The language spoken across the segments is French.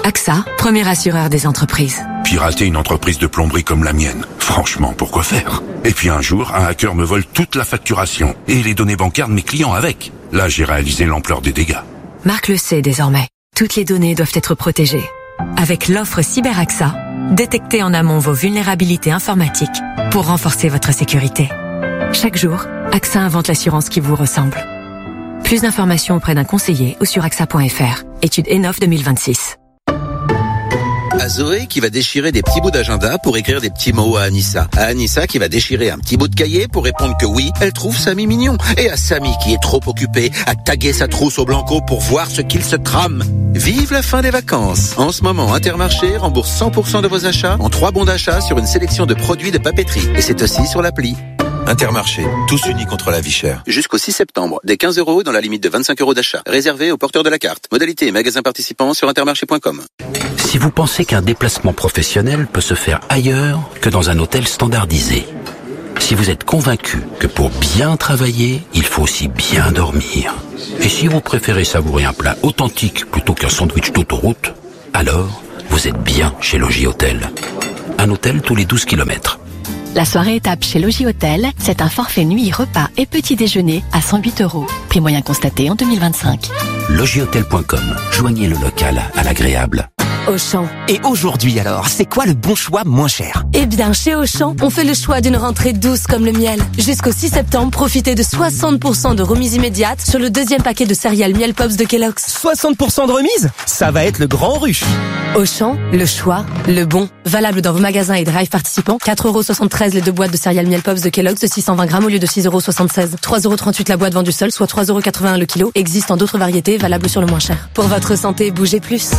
AXA, premier assureur des entreprises. Pirater une entreprise de plomberie comme la mienne, franchement, pourquoi faire? Et puis un jour, un hacker me vole toute la facturation et les données bancaires de mes clients avec. Là, j'ai réalisé l'ampleur des dégâts. Marc le sait désormais. Toutes les données doivent être protégées. Avec l'offre CyberAXA, détectez en amont vos vulnérabilités informatiques pour renforcer votre sécurité. Chaque jour, AXA invente l'assurance qui vous ressemble. Plus d'informations auprès d'un conseiller ou sur axa.fr. Étude ENOF 2026. À Zoé qui va déchirer des petits bouts d'agenda pour écrire des petits mots à Anissa. À Anissa qui va déchirer un petit bout de cahier pour répondre que oui, elle trouve Samy mignon. Et à Samy qui est trop occupé à taguer sa trousse au blanco pour voir ce qu'il se trame. Vive la fin des vacances. En ce moment, Intermarché rembourse 100% de vos achats en 3 bons d'achat sur une sélection de produits de papeterie. Et c'est aussi sur l'appli. Intermarché, tous unis contre la vie chère. Jusqu'au 6 septembre, des 15 € dans la limite de 25 € d'achat. Réservé aux porteurs de la carte. Modalité et magasins participants sur intermarché.com. Si vous pensez qu'un déplacement professionnel peut se faire ailleurs que dans un hôtel standardisé, si vous êtes convaincu que pour bien travailler, il faut aussi bien dormir, et si vous préférez savourer un plat authentique plutôt qu'un sandwich d'autoroute, alors vous êtes bien chez Logis Hôtel. Un hôtel tous les 12 km. La soirée étape chez Logis Hôtel, c'est un forfait nuit, repas et petit déjeuner à 108 €. Prix moyen constaté en 2025. Logishôtel.com. Joignez le local à l'agréable. Auchan. Et aujourd'hui alors, c'est quoi le bon choix moins cher? Eh bien, chez Auchan, on fait le choix d'une rentrée douce comme le miel. Jusqu'au 6 septembre, profitez de 60% de remise immédiate sur le deuxième paquet de céréales Miel Pops de Kellogg's. 60% de remise? Ça va être le grand rush. Auchan, le choix, le bon. Valable dans vos magasins et drive participants. 4,73 € les 2 boîtes de céréales Miel Pops de Kellogg's de 620 grammes au lieu de 6,76 €. 3,38 € la boîte vendue seule, soit 3,81 € le kilo. Existe en d'autres variétés, valables sur le moins cher. Pour votre santé, bougez plus.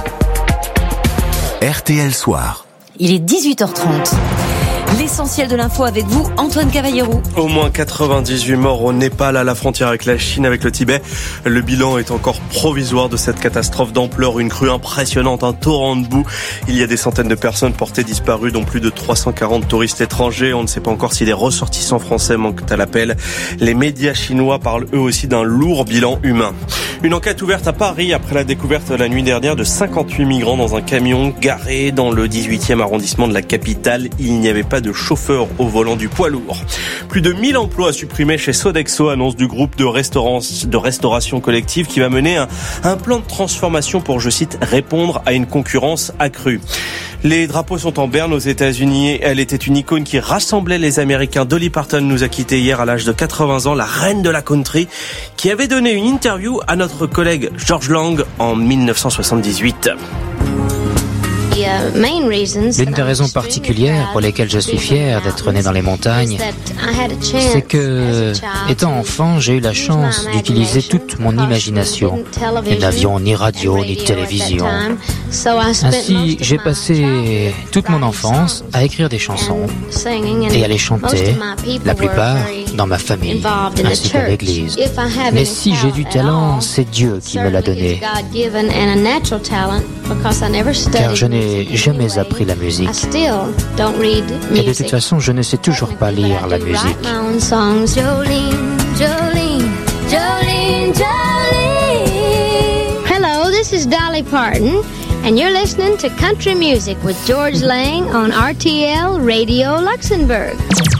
RTL Soir. Il est 18h30. L'essentiel de l'info avec vous, Antoine Cavallero. Au moins 98 morts au Népal, à la frontière avec la Chine, avec le Tibet. Le bilan est encore provisoire de cette catastrophe d'ampleur. Une crue impressionnante, un torrent de boue. Il y a des centaines de personnes portées disparues, dont plus de 340 touristes étrangers. On ne sait pas encore si des ressortissants français manquent à l'appel. Les médias chinois parlent eux aussi d'un lourd bilan humain. Une enquête ouverte à Paris après la découverte la nuit dernière de 58 migrants dans un camion garé dans le 18e arrondissement de la capitale. Il n'y avait pas de chauffeur au volant du poids lourd. Plus de 1000 emplois supprimés chez Sodexo, annonce du groupe de restauration collective qui va mener un plan de transformation pour, je cite, répondre à une concurrence accrue. Les drapeaux sont en berne aux États-Unis. Elle était une icône qui rassemblait les Américains. Dolly Parton nous a quittés hier à l'âge de 80 ans, la reine de la country, qui avait donné une interview à notre collègue George Lang en 1978. L'une des raisons particulières pour lesquelles je suis fier d'être né dans les montagnes, c'est que, étant enfant, j'ai eu la chance d'utiliser toute mon imagination. Nous n'avions ni radio, ni télévision. Ainsi, j'ai passé toute mon enfance à écrire des chansons et à les chanter, la plupart dans ma famille, ainsi qu'à l'église. Mais si j'ai du talent, c'est Dieu qui me l'a donné. Car je n'ai jamais appris la musique. Et de toute façon, je ne sais toujours pas lire la musique. Hello, this is Dolly Parton, and you're listening to Country Music with George Lang on RTL Radio Luxembourg.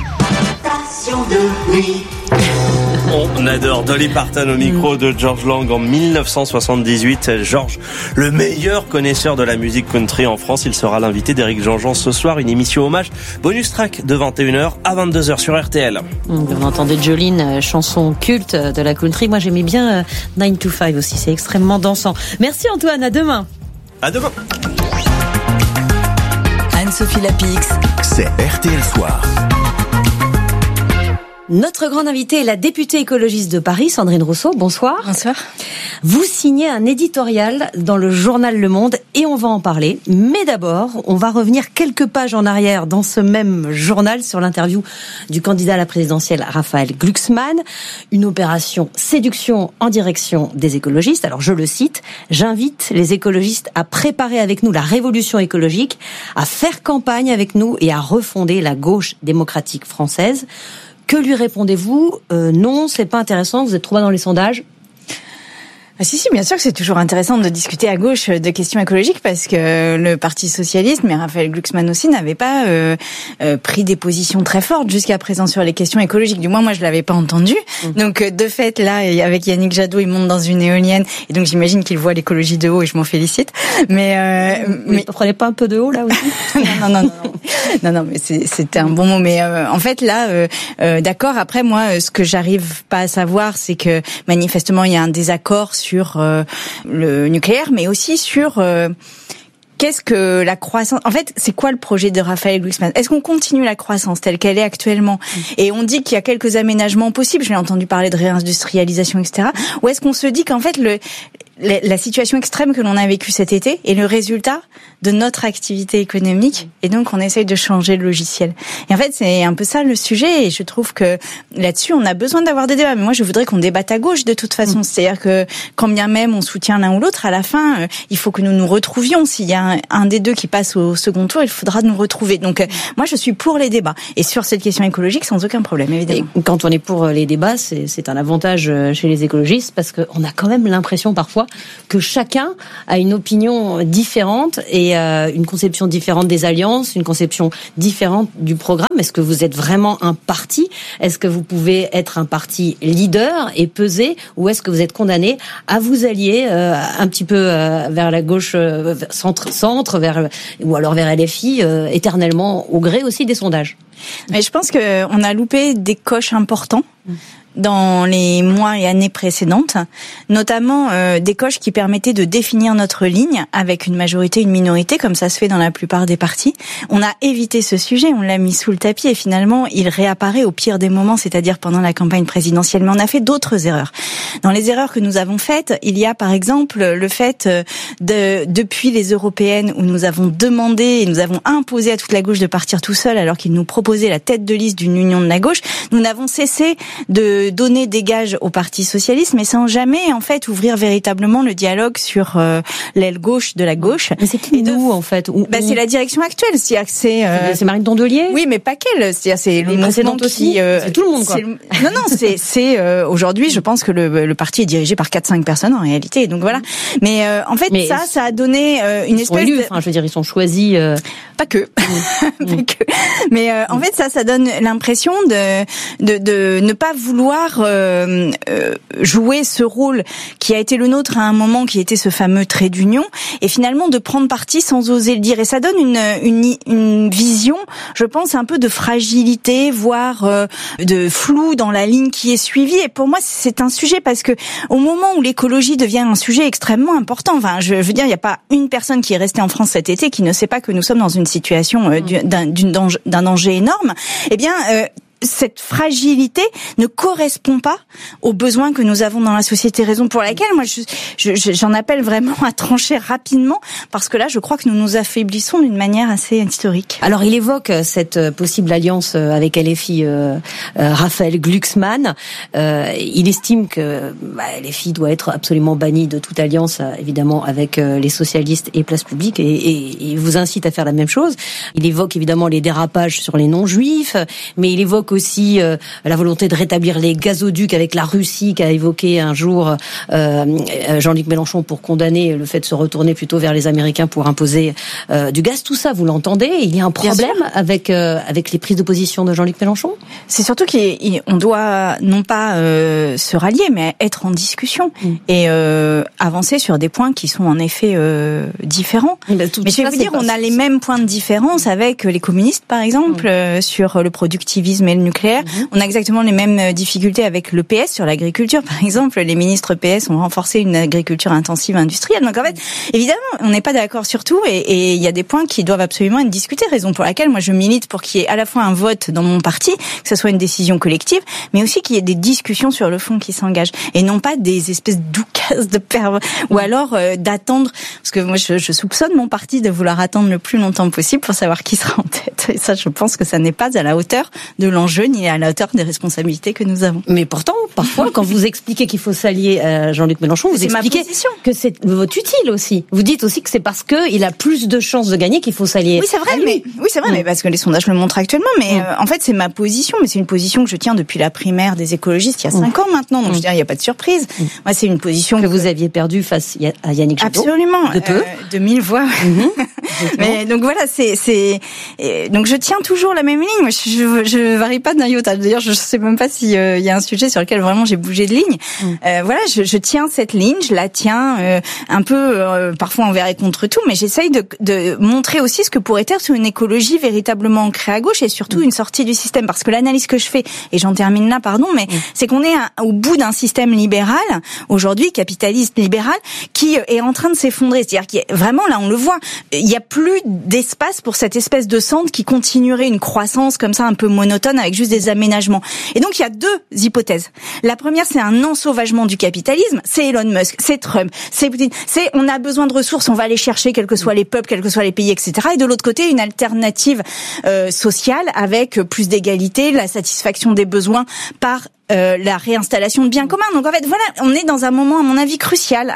On adore Dolly Parton au micro de George Lang en 1978. George, le meilleur connaisseur de la musique country en France, il sera l'invité d'Éric Jean-Jean ce soir. Une émission hommage, bonus track de 21h à 22h sur RTL. On entendait Jolene, chanson culte de la country. Moi j'aimais bien 9 to 5 aussi, c'est extrêmement dansant. Merci Antoine, à demain. À demain. Anne-Sophie Lapix. C'est RTL Soir. Notre grande invitée est la députée écologiste de Paris, Sandrine Rousseau. Bonsoir. Bonsoir. Vous signez un éditorial dans le journal Le Monde et on va en parler. Mais d'abord, on va revenir quelques pages en arrière dans ce même journal sur l'interview du candidat à la présidentielle Raphaël Glucksmann. Une opération séduction en direction des écologistes. Alors je le cite, « J'invite les écologistes à préparer avec nous la révolution écologique, à faire campagne avec nous et à refonder la gauche démocratique française ». Que lui répondez-vous ? Non, c'est pas intéressant, vous êtes trop bas dans les sondages. Ah si, bien sûr que c'est toujours intéressant de discuter à gauche de questions écologiques parce que le Parti socialiste, mais Raphaël Glucksmann aussi, n'avait pas pris des positions très fortes jusqu'à présent sur les questions écologiques. Du moins, moi, je l'avais pas entendu. Donc, de fait, là, avec Yannick Jadot, il monte dans une éolienne et donc j'imagine qu'il voit l'écologie de haut et je m'en félicite. Mais prenez pas un peu de haut là aussi? Non, mais c'était un bon mot. Mais en fait, là, d'accord. Après, moi, ce que j'arrive pas à savoir, c'est que manifestement, il y a un désaccord sur le nucléaire, mais aussi sur qu'est-ce que la croissance. En fait, c'est quoi le projet de Raphaël Glucksmann? Est-ce qu'on continue la croissance telle qu'elle est actuellement? Et on dit qu'il y a quelques aménagements possibles. Je l'ai entendu parler de réindustrialisation, etc. Ou est-ce qu'on se dit qu'en fait la situation extrême que l'on a vécue cet été est le résultat de notre activité économique et donc on essaye de changer le logiciel. Et en fait, c'est un peu ça le sujet et je trouve que là-dessus, on a besoin d'avoir des débats. Mais moi, je voudrais qu'on débatte à gauche de toute façon. C'est-à-dire que quand bien même on soutient l'un ou l'autre, à la fin, il faut que nous nous retrouvions. S'il y a un des deux qui passe au second tour, il faudra nous retrouver. Donc moi, je suis pour les débats. Et sur cette question écologique, sans aucun problème, évidemment. Et quand on est pour les débats, c'est un avantage chez les écologistes parce qu'on a quand même l'impression parfois que chacun a une opinion différente et une conception différente des alliances, une conception différente du programme. Est-ce que vous êtes vraiment un parti? Est-ce que vous pouvez être un parti leader et peser? Ou est-ce que vous êtes condamné à vous allier un petit peu vers la gauche, centre, ou alors vers LFI, éternellement au gré aussi des sondages? Mais je pense qu'on a loupé des coches importants dans les mois et années précédentes, notamment des coches qui permettaient de définir notre ligne avec une majorité, une minorité, comme ça se fait dans la plupart des partis. On a évité ce sujet, on l'a mis sous le tapis et finalement il réapparaît au pire des moments, c'est-à-dire pendant la campagne présidentielle. Mais on a fait d'autres erreurs. Dans les erreurs que nous avons faites, il y a par exemple le fait depuis les européennes où nous avons demandé et nous avons imposé à toute la gauche de partir tout seul alors qu'ils nous proposaient la tête de liste d'une union de la gauche, nous n'avons cessé de donner des gages au Parti socialiste, mais sans jamais en fait ouvrir véritablement le dialogue sur l'aile gauche de la gauche. Mais c'est qui nous en fait? C'est la direction actuelle. C'est Marine Tondelier. Oui, mais pas qu'elle. C'est le mouvement aussi. C'est tout le monde quoi. C'est aujourd'hui, je pense que le parti est dirigé par 4-5 personnes en réalité. Donc voilà. Mais en fait, ça a donné une espèce. Ils sont élus. Enfin, je veux dire, ils sont choisis. Pas que. Mais en fait, ça donne l'impression de ne pas vouloir jouer ce rôle qui a été le nôtre à un moment, qui était ce fameux trait d'union, et finalement de prendre parti sans oser le dire. Et ça donne une vision, je pense, un peu de fragilité, voire de flou dans la ligne qui est suivie. Et pour moi, c'est un sujet parce que au moment où l'écologie devient un sujet extrêmement important, enfin, je veux dire, il n'y a pas une personne qui est restée en France cet été qui ne sait pas que nous sommes dans une situation d'un danger énorme. Eh bien, cette fragilité ne correspond pas aux besoins que nous avons dans la société, raison pour laquelle moi j'en appelle vraiment à trancher rapidement, parce que là je crois que nous nous affaiblissons d'une manière assez historique. Alors il évoque cette possible alliance avec LFI, Raphaël Glucksmann. Il estime que LFI doit être absolument banni de toute alliance, évidemment, avec les socialistes et Place Publique, et il vous incite à faire la même chose. Il évoque évidemment les dérapages sur les non-juifs, mais il évoque aussi la volonté de rétablir les gazoducs avec la Russie qu'a évoqué un jour Jean-Luc Mélenchon pour condamner le fait de se retourner plutôt vers les Américains pour imposer du gaz. Tout ça, vous l'entendez? Il y a un problème avec les prises de position de Jean-Luc Mélenchon? C'est surtout qu'on doit non pas se rallier, mais être en discussion et avancer sur des points qui sont en effet différents. Mais je vais vous dire, on a les mêmes points de différence avec les communistes, par exemple, sur le productivisme et le nucléaire. On a exactement les mêmes difficultés avec le PS sur l'agriculture. Par exemple, les ministres PS ont renforcé une agriculture intensive industrielle. Donc en fait, évidemment, on n'est pas d'accord sur tout et il y a des points qui doivent absolument être discutés. Raison pour laquelle moi je milite pour qu'il y ait à la fois un vote dans mon parti, que ce soit une décision collective, mais aussi qu'il y ait des discussions sur le fond qui s'engagent et non pas des espèces d'oucasses de pervers ou alors d'attendre, parce que moi je soupçonne mon parti de vouloir attendre le plus longtemps possible pour savoir qui sera en tête. Et ça, je pense que ça n'est pas à la hauteur de l'enjeu l'enjeu ni à la hauteur des responsabilités que nous avons. Mais pourtant, parfois, quand vous expliquez qu'il faut s'allier à Jean-Luc Mélenchon, vous expliquez que c'est votre utile aussi. Vous dites aussi que c'est parce qu'il a plus de chances de gagner qu'il faut s'allier. Oui, c'est vrai, mais parce que les sondages le montrent actuellement. Mais en fait, c'est ma position, mais c'est une position que je tiens depuis la primaire des écologistes il y a 5 ans maintenant. Donc je veux dire, il n'y a pas de surprise. Moi, c'est une position que vous aviez perdue face à Yannick Jadot. Absolument, de peu, de 1000 voix. Mais donc voilà, donc je tiens toujours la même ligne. Moi, je varie pas d'un iota. D'ailleurs, je sais même pas s'il y a un sujet sur lequel vraiment j'ai bougé de ligne. Voilà, je tiens cette ligne, je la tiens un peu parfois envers et contre tout, mais j'essaye de montrer aussi ce que pourrait être une écologie véritablement ancrée à gauche et surtout une sortie du système. Parce que l'analyse que je fais, et j'en termine là, pardon, mais c'est qu'on est au bout d'un système libéral aujourd'hui, capitaliste libéral, qui est en train de s'effondrer. C'est-à-dire qu'il y a vraiment, là, on le voit, il y a plus d'espace pour cette espèce de centre qui continuerait une croissance comme ça un peu monotone avec juste des aménagements. Et donc il y a deux hypothèses. La première, c'est un ensauvagement du capitalisme. C'est Elon Musk, c'est Trump, c'est Poutine. C'est on a besoin de ressources, on va aller chercher quels que soient les peuples, quels que soient les pays, etc. Et de l'autre côté, une alternative sociale avec plus d'égalité, la satisfaction des besoins par la réinstallation de biens communs. Donc en fait, voilà, on est dans un moment, à mon avis, crucial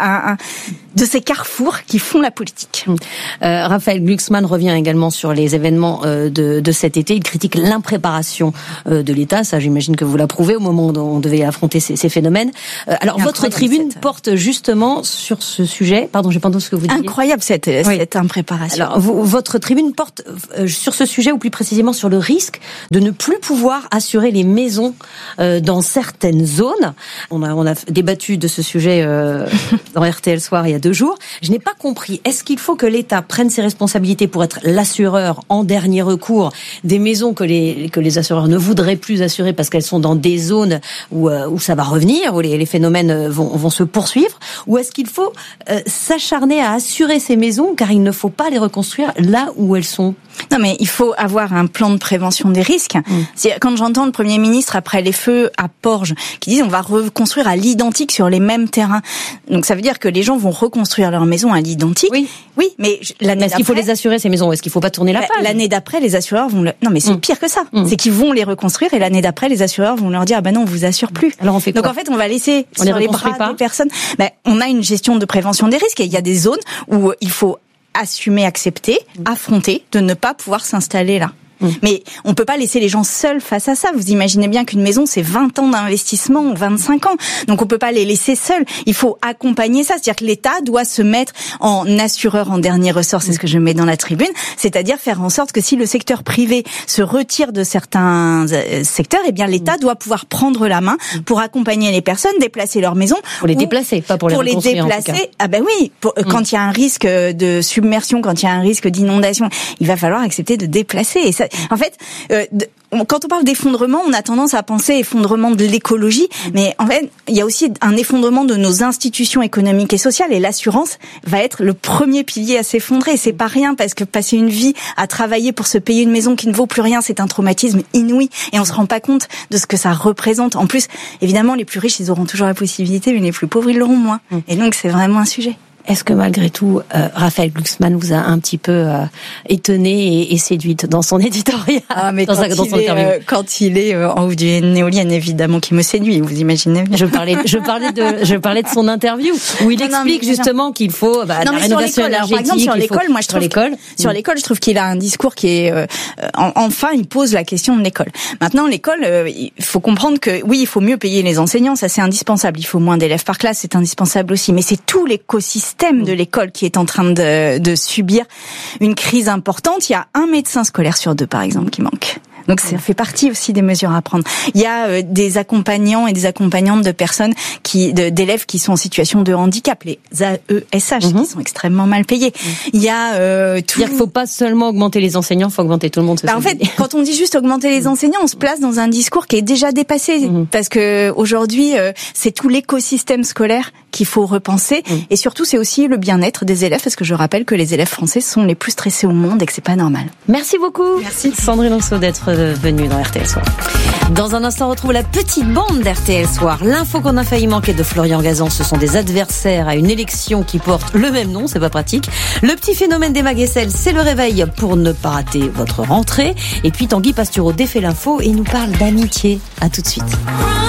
de ces carrefours qui font la politique. Raphaël Glucksmann revient également sur les événements de cet été. Il critique l'impréparation de l'État. Ça, j'imagine que vous l'approuvez au moment où on devait affronter ces phénomènes. Alors, votre tribune porte justement sur ce sujet. Pardon, j'ai pas entendu ce que vous disiez. Incroyable cette impréparation. Alors, votre tribune porte sur ce sujet, ou plus précisément sur le risque de ne plus pouvoir assurer les maisons dans certaines zones. On a débattu de ce sujet dans RTL Soir il y a 2 jours. Je n'ai pas compris. Est-ce qu'il faut que l'État prenne ses responsabilités pour être l'assureur en dernier recours des maisons que les assureurs ne voudraient plus assurer parce qu'elles sont dans des zones où ça va revenir, où les phénomènes vont se poursuivre, ou est-ce qu'il faut s'acharner à assurer ces maisons car il ne faut pas les reconstruire là où elles sont? Non, mais il faut avoir un plan de prévention des risques. Quand j'entends le Premier ministre, après les feux à Porges, qui disent on va reconstruire à l'identique sur les mêmes terrains. Donc ça veut dire que les gens vont reconstruire leur maison à l'identique. Oui, mais l'année d'après... Est-ce qu'il faut les assurer, ces maisons? Est-ce qu'il ne faut pas tourner la page? L'année d'après, les assureurs vont... Non, mais c'est pire que ça. C'est qu'ils vont les reconstruire et l'année d'après, les assureurs vont leur dire non, on vous assure plus. Alors on fait quoi? Donc en fait, on va laisser sur les bras des personnes... on a une gestion de prévention des risques et il y a des zones où il faut assumer, accepter, affronter, de ne pas pouvoir s'installer là. Mais on peut pas laisser les gens seuls face à ça. Vous imaginez bien qu'une maison, c'est 20 ans d'investissement ou 25 ans. Donc on peut pas les laisser seuls. Il faut accompagner ça. C'est-à-dire que l'État doit se mettre en assureur en dernier ressort. C'est ce que je mets dans la tribune. C'est-à-dire faire en sorte que si le secteur privé se retire de certains secteurs, eh bien l'État doit pouvoir prendre la main pour accompagner les personnes, déplacer leur maison. Pour les déplacer, pas pour les reconstruire. Pour les déplacer. Ah ben oui. Quand il y a un risque de submersion, quand il y a un risque d'inondation, il va falloir accepter de déplacer. Et ça, en fait, quand on parle d'effondrement, on a tendance à penser effondrement de l'écologie, mais en fait, il y a aussi un effondrement de nos institutions économiques et sociales, et l'assurance va être le premier pilier à s'effondrer. C'est pas rien, parce que passer une vie à travailler pour se payer une maison qui ne vaut plus rien, c'est un traumatisme inouï, et on se rend pas compte de ce que ça représente. En plus, évidemment, les plus riches, ils auront toujours la possibilité, mais les plus pauvres, ils l'auront moins. Et donc, c'est vraiment un sujet. Est-ce que malgré tout, Raphaël Glucksmann vous a un petit peu étonné et séduite dans son éditorial? Mais quand il est en haut du néolien, évidemment qu'il me séduit, vous imaginez bien. Je parlais de son interview où il explique justement qu'il faut la rénovation énergétique. Par exemple, sur l'école, moi je trouve qu'il a un discours qui est enfin il pose la question de l'école. Maintenant l'école, il faut comprendre que oui, il faut mieux payer les enseignants, ça c'est indispensable. Il faut moins d'élèves par classe, c'est indispensable aussi. Mais c'est tout l'écosystème de l'école qui est en train de subir une crise importante. Il y a un médecin scolaire sur 2, par exemple, qui manque. Donc ça fait partie aussi des mesures à prendre. Il y a des accompagnants et des accompagnantes de personnes d'élèves qui sont en situation de handicap, les AESH, qui sont extrêmement mal payés. Il y a C'est-à-dire qu'il faut pas seulement augmenter les enseignants, il faut augmenter tout le monde. En fait, quand on dit juste augmenter les enseignants, on se place dans un discours qui est déjà dépassé, parce que aujourd'hui, c'est tout l'écosystème scolaire qu'il faut repenser, et surtout c'est aussi le bien-être des élèves, parce que je rappelle que les élèves français sont les plus stressés au monde et que c'est pas normal. Merci beaucoup. Merci Sandrine Rousseau d'être venue dans RTL Soir. Dans un instant, on retrouve la petite bande d'RTL Soir. L'info qu'on a failli manquer de Florian Gazan, ce sont des adversaires à une élection qui porte le même nom, c'est pas pratique. Le petit phénomène des Mag-SL, c'est le réveil pour ne pas rater votre rentrée. Et puis Tanguy Pastureau défait l'info et nous parle d'amitié. À tout de suite.